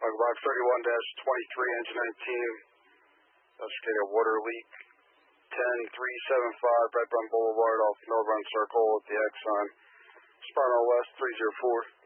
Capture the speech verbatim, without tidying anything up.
Box thirty-one dash twenty-three, engine nineteen, investigate a water leak, ten three seven five Redbun Boulevard off Millburn Circle with the Exxon, Sparno West three zero four.